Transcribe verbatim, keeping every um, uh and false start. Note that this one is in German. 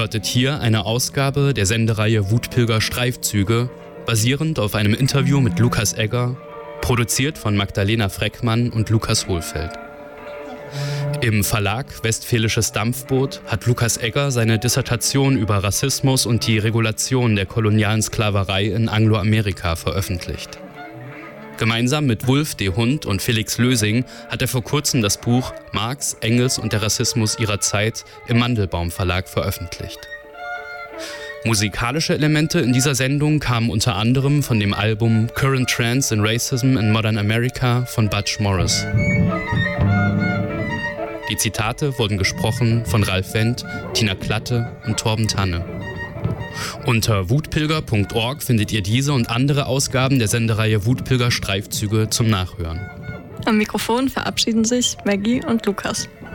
hörtet hier eine Ausgabe der Sendereihe Wutpilger Streifzüge, basierend auf einem Interview mit Lukas Egger, produziert von Magdalena Freckmann und Lukas Hohlfeld. Im Verlag Westfälisches Dampfboot hat Lukas Egger seine Dissertation über Rassismus und die Regulation der kolonialen Sklaverei in Angloamerika veröffentlicht. Gemeinsam mit Wulf de Hund und Felix Lösing hat er vor kurzem das Buch Marx, Engels und der Rassismus ihrer Zeit im Mandelbaum Verlag veröffentlicht. Musikalische Elemente in dieser Sendung kamen unter anderem von dem Album Current Trends in Racism in Modern America von Butch Morris. Die Zitate wurden gesprochen von Ralf Wendt, Tina Klatte und Torben Tanne. Unter wutpilger punkt org findet ihr diese und andere Ausgaben der Sendereihe Wutpilger Streifzüge zum Nachhören. Am Mikrofon verabschieden sich Maggie und Lukas.